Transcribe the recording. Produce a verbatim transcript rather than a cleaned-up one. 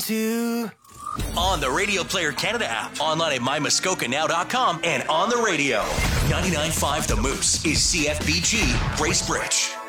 to... On the Radio Player Canada app, online at my muskoka now dot com, and on the radio. ninety-nine point five The Moose is C F B G Bracebridge.